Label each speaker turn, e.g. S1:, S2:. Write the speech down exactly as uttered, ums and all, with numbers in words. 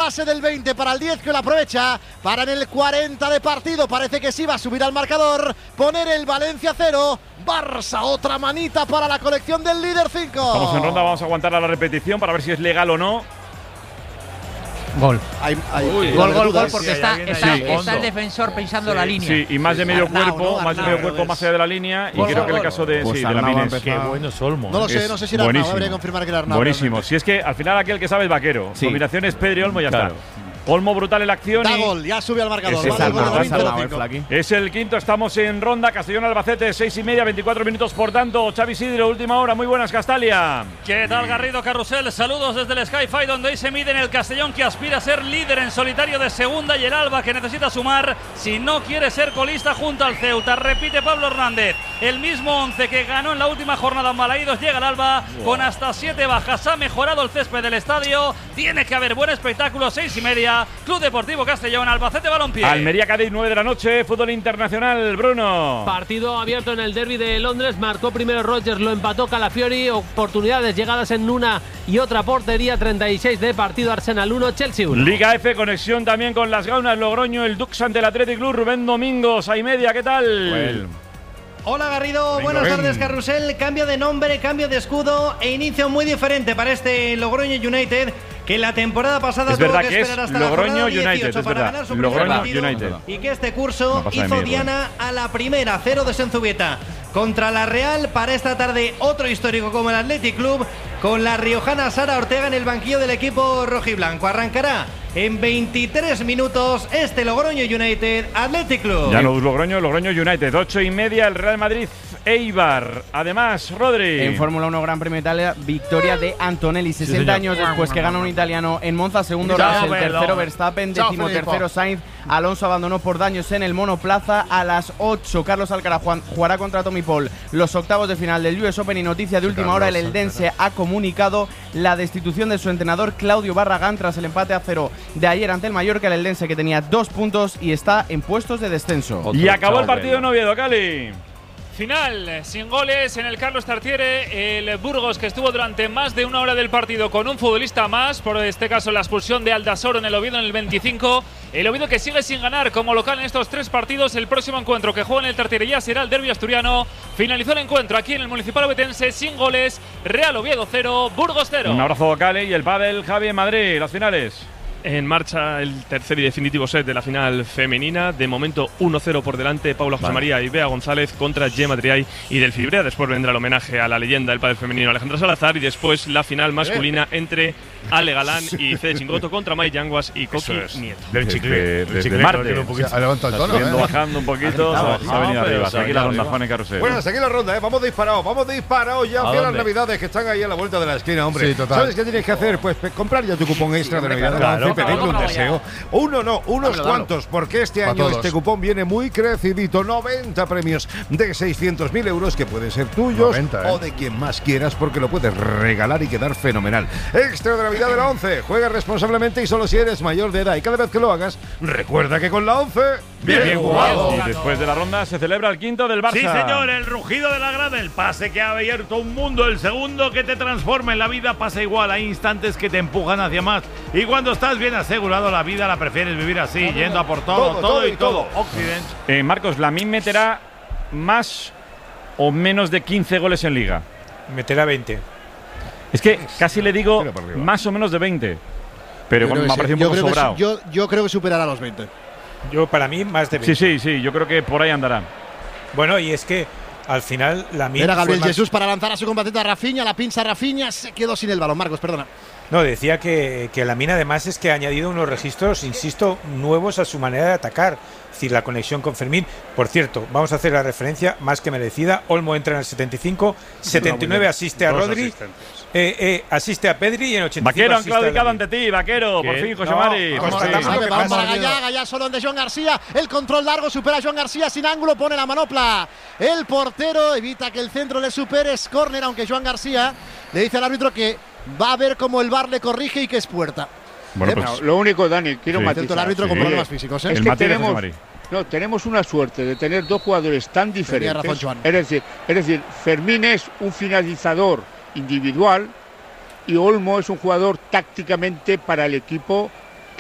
S1: pase del veinte para el diez, que lo aprovecha para en el cuarenta de partido. Parece que sí va a subir al marcador, poner el Valencia cero, Barça otra manita para la colección del líder cinco.
S2: Estamos en ronda, vamos a aguantar a la repetición para ver si es legal o no.
S3: Gol.
S1: Hay, hay,
S3: Uy, gol, gol, gol, porque está, está,
S2: sí,
S3: está el defensor pensando
S2: sí,
S3: la línea.
S2: Sí, y más de medio
S3: Arnau,
S2: cuerpo,
S3: ¿no?
S2: más de medio
S3: Arnau,
S2: cuerpo más allá de la línea.
S3: Gol,
S2: y creo que en el
S3: gol.
S2: caso de,
S4: Pues
S2: sí, de
S4: Arnau
S2: Lamines.
S4: Qué bueno es Olmo.
S1: No lo sé,
S2: Es
S1: no sé si era Arnau,
S2: buenísimo.
S1: habría que confirmar que era Arnau.
S2: Buenísimo.
S1: realmente.
S2: Si es que al final aquel que sabe es Vaquero.
S4: Sí.
S2: Combinación es Pedri Olmo y ya
S4: Claro.
S2: está. Olmo brutal en la acción.
S1: Da
S2: y
S1: gol, ya sube al marcador.
S2: Es
S1: Vale, el gol de
S2: Arnau,
S1: David
S2: es Arnau,
S1: cinco.
S2: Es el quinto, estamos en ronda. Castellón-Albacete, seis y media, veinticuatro minutos. Por tanto, Xavi Sidro, última hora. Muy buenas, Castalia.
S5: ¿Qué tal, Garrido, Carrusel? Saludos desde el Sky-Fi, donde hoy se mide en el Castellón, que aspira a ser líder en solitario de segunda, y el Alba, que necesita sumar si no quiere ser colista junto al Ceuta. Repite Pablo Hernández, el mismo once que ganó en la última jornada en Balaídos. Llega el Alba wow. con hasta siete bajas. Ha mejorado el césped del estadio. Tiene que haber buen espectáculo. Seis y media, Club Deportivo Castellón, Albacete Balompié.
S2: Almería Cádiz, nueve de la noche, fútbol internacional, Bruno.
S6: Partido abierto en el derbi de Londres, marcó primero Rodgers, lo empató Calafiori, oportunidades llegadas en una y otra portería, treinta y seis de partido, Arsenal uno, Chelsea uno.
S2: Liga F, conexión también con las Gaunas, Logroño, el Dux ante el Athletic Club, Rubén Domingos, a y media, ¿qué tal?
S4: Well.
S7: Hola Garrido,
S2: Venga,
S7: buenas
S2: ven.
S7: tardes Carrusel, cambio de nombre, cambio de escudo e inicio muy diferente para este Logroño United, que la temporada pasada
S2: es
S7: tuvo
S2: verdad
S7: que
S2: que
S7: esperar
S2: es
S7: hasta
S2: Logroño
S7: la jornada
S2: United,
S7: dieciocho
S2: es
S7: para
S2: verdad.
S7: ganar su primer
S2: Logroño
S7: partido,
S2: United.
S7: y que este curso
S2: No pasa de
S7: hizo
S2: mí,
S7: diana a la primera, cero de Senzubieta. Contra la Real, para esta tarde otro histórico como el Athletic Club, con la riojana Sara Ortega en el banquillo del equipo rojiblanco. Arrancará en veintitrés minutos este Logroño United Athletic Club.
S2: Ya no es Logroño, Logroño United, ocho y media, el Real Madrid Eibar. Además, Rodri.
S8: En Fórmula uno Gran Premio de Italia, victoria de Antonelli, sesenta
S2: sí,
S8: años después que gana un italiano en Monza, segundo Russell, tercero Verstappen, décimo tercero Sainz. Alonso abandonó por daños en el monoplaza. A las ocho, Carlos Alcaraz jugará contra Tommy Paul los octavos de final del U S Open, y noticia de última hora, el eldense ha comunicado la destitución de su entrenador Claudio Barragán tras el empate a cero de ayer ante el Mallorca. El eldense, que tenía dos puntos y está en puestos de descenso.
S2: Y acabó el partido en Oviedo, Cali.
S5: Final, sin goles en el Carlos Tartiere. El Burgos, que estuvo durante más de una hora del partido con un futbolista más, por este caso la expulsión de Aldasoro en el Oviedo en el veinticinco. El Oviedo, que sigue sin ganar como local en estos tres partidos. El próximo encuentro que juega en el Tartiere ya será el derbi asturiano. Finalizó el encuentro aquí en el Municipal Ovetense sin goles. Real Oviedo cero, Burgos cero.
S2: Un abrazo, Cali. Y el pádel, Javi, en Madrid, las finales.
S9: En marcha el tercer y definitivo set de la final femenina. De momento uno cero por delante, Paula José María y Bea González contra Gemma Triay y Delphi Brea. Después vendrá el homenaje a la leyenda del pádel femenino Alejandra Salazar, y después la final masculina entre Ale Galán y Fede Chingoto contra Mai Yanguas y Coqui Nieto.
S2: Del chicle, desde martes.
S4: Ha levantado el tono,
S2: Subiendo,
S4: ¿eh?
S2: bajando un poquito,
S4: Ha
S2: se ha venido arriba. Hasta aquí la ronda, Juan y Carrusel.
S10: Bueno, hasta aquí la ronda, ¿eh? Vamos disparados, vamos disparados ya hacia las navidades, que están ahí a la vuelta de la esquina, hombre.
S4: Sí, total.
S10: ¿Sabes qué tienes que hacer? Pues pe- comprar ya tu cupón extra de Navidad de la once, pedirle un deseo. Uno no, unos
S4: Dalo, dalo.
S10: cuantos, porque este
S4: Pa'
S10: año
S4: todos.
S10: este cupón viene muy crecidito. noventa premios de seiscientos mil euros que pueden ser tuyos
S4: noventa, ¿eh?
S10: o de quien más quieras, porque lo puedes regalar y quedar fenomenal. Extra de Navidad de la once. Juega responsablemente y solo si eres mayor de edad. Y cada vez que lo hagas, recuerda que con la once, bien,
S2: Bien
S10: jugado.
S2: jugado. Y después de la ronda se celebra el quinto del Barça.
S11: Sí, señor, el rugido de la grada, el pase que ha abierto un mundo, el segundo que te transforma en la vida. Pasa igual, hay instantes que te empujan hacia más. Y cuando estás bien asegurado, la vida la prefieres vivir así, yendo a por todo,
S10: Todo,
S11: todo,
S10: todo
S11: y
S10: y
S11: todo.
S10: todo.
S11: Occident.
S2: Eh, Marcos, ¿Lamine meterá más o menos de quince goles en Liga?
S12: Meterá veinte.
S2: Es que casi le digo
S10: Tira para arriba.
S2: más o menos de veinte. Pero
S1: Yo creo
S2: me
S1: que
S2: ha parecido
S1: sí.
S2: un poco
S1: Yo creo que
S2: sobrado.
S1: sí. Yo, yo creo que superará los veinte.
S12: Yo, para mí, más de veinte.
S2: Sí, sí, sí, yo creo que por ahí andará.
S12: Bueno, y es que al final la mía.
S1: Era Gabriel Jesús para lanzar a su compatriota a Rafinha, la pinza Rafinha, se quedó sin el balón. Marcos, perdona.
S12: No, decía que, que la mina además es que ha añadido unos registros, insisto, nuevos a su manera de atacar. Es decir, la conexión con Fermín. Por cierto, vamos a hacer la referencia más que merecida. Olmo entra en el setenta y cinco, setenta y nueve asiste a
S11: Dos
S12: Rodri,
S11: asistentes.
S12: eh, eh, asiste a Pedri y en ochenta y cinco
S2: Vaquero, han
S12: asiste a
S2: claudicado
S12: Lamine.
S2: ante ti, Vaquero, por
S11: ¿Qué?
S2: fin, José
S12: No,
S2: Mari.
S12: vamos
S2: Por
S12: a
S2: fin.
S12: dar-
S1: Sabe,
S12: que
S1: balón
S12: pasa,
S1: para
S12: Diego.
S1: Gallá, Gallá solo de Joan García, el control largo, supera a Joan García sin ángulo, pone la manopla, el portero evita que el centro le supere, es córner, aunque Joan García le dice al árbitro que va a ver cómo el V A R le corrige y que es puerta.
S2: Bueno,
S1: Eh,
S2: pues,
S13: No, lo único, Dani, quiero
S2: Sí.
S13: matizar.
S1: Intento el árbitro con
S2: Sí.
S1: problemas físicos, ¿eh?
S13: Es
S2: el
S13: que
S2: matiz de José
S13: tenemos,
S2: Mari.
S13: no, tenemos una suerte de tener dos jugadores tan diferentes.
S1: razón, Joan.
S13: Es decir, es decir, Fermín es un finalizador individual y Olmo es un jugador tácticamente para el equipo